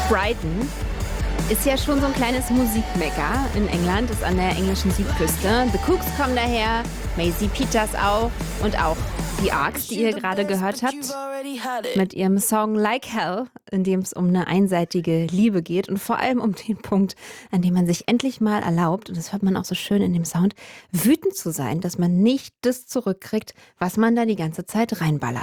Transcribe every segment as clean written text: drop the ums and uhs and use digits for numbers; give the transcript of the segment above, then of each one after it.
Brighton ist ja schon so ein kleines Musikmekka in England, ist an der englischen Südküste. The Cooks kommen daher, Maisie Peters auch und auch die Arcs, die ihr gerade gehört habt, mit ihrem Song Like Hell, in dem es um eine einseitige Liebe geht und vor allem um den Punkt, an dem man sich endlich mal erlaubt, und das hört man auch so schön in dem Sound, wütend zu sein, dass man nicht das zurückkriegt, was man da die ganze Zeit reinballert.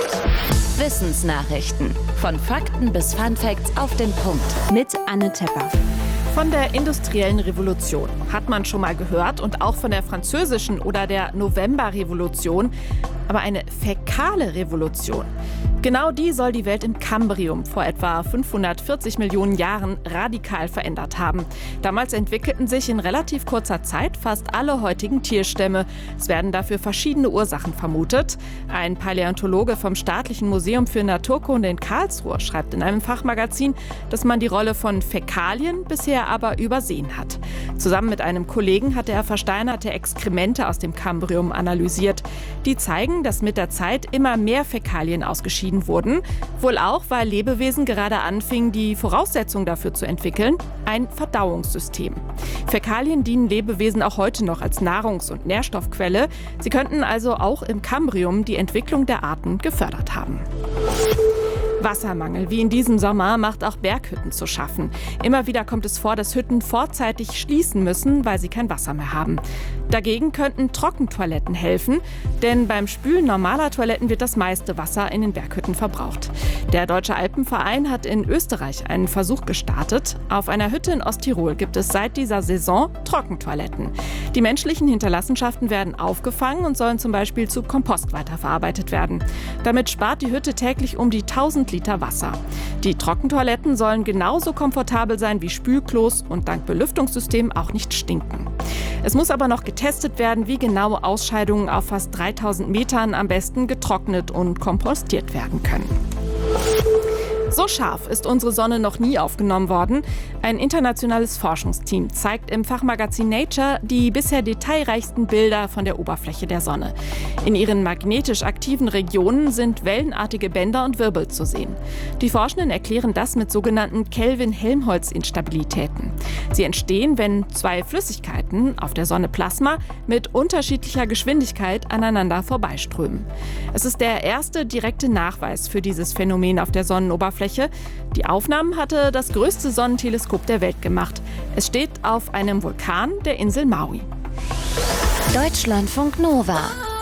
Wissensnachrichten. Von Fakten bis Funfacts auf den Punkt. Mit Anne Tepper. Von der industriellen Revolution hat man schon mal gehört und auch von der französischen oder der Novemberrevolution. Aber eine fäkale Revolution, genau die soll die Welt im Kambrium vor etwa 540 Millionen Jahren radikal verändert haben. Damals entwickelten sich in relativ kurzer Zeit fast alle heutigen Tierstämme. Es werden dafür verschiedene Ursachen vermutet. Ein Paläontologe vom Staatlichen Museum für Naturkunde in Karlsruhe schreibt in einem Fachmagazin, dass man die Rolle von Fäkalien bisher aber übersehen hat. Zusammen mit einem Kollegen hat er versteinerte Exkremente aus dem Kambrium analysiert. Die zeigen, dass mit der Zeit immer mehr Fäkalien ausgeschieden wurden. Wohl auch, weil Lebewesen gerade anfingen, die Voraussetzung dafür zu entwickeln: ein Verdauungssystem. Fäkalien dienen Lebewesen auch heute noch als Nahrungs- und Nährstoffquelle. Sie könnten also auch im Kambrium die Entwicklung der Arten gefördert haben. Wassermangel, wie in diesem Sommer, macht auch Berghütten zu schaffen. Immer wieder kommt es vor, dass Hütten vorzeitig schließen müssen, weil sie kein Wasser mehr haben. Dagegen könnten Trockentoiletten helfen, denn beim Spülen normaler Toiletten wird das meiste Wasser in den Berghütten verbraucht. Der Deutsche Alpenverein hat in Österreich einen Versuch gestartet. Auf einer Hütte in Osttirol gibt es seit dieser Saison Trockentoiletten. Die menschlichen Hinterlassenschaften werden aufgefangen und sollen zum Beispiel zu Kompost weiterverarbeitet werden. Damit spart die Hütte täglich um die 1000 Liter Wasser. Die Trockentoiletten sollen genauso komfortabel sein wie Spülklos und dank Belüftungssystem auch nicht stinken. Es muss aber noch getestet werden, wie genaue Ausscheidungen auf fast 3000 Metern am besten getrocknet und kompostiert werden können. So scharf ist unsere Sonne noch nie aufgenommen worden. Ein internationales Forschungsteam zeigt im Fachmagazin Nature die bisher detailreichsten Bilder von der Oberfläche der Sonne. In ihren magnetisch aktiven Regionen sind wellenartige Bänder und Wirbel zu sehen. Die Forschenden erklären das mit sogenannten Kelvin-Helmholtz-Instabilitäten. Sie entstehen, wenn zwei Flüssigkeiten, auf der Sonne Plasma, mit unterschiedlicher Geschwindigkeit aneinander vorbeiströmen. Es ist der erste direkte Nachweis für dieses Phänomen auf der Sonnenoberfläche. Die Aufnahmen hatte das größte Sonnenteleskop der Welt gemacht. Es steht auf einem Vulkan der Insel Maui. Deutschlandfunk Nova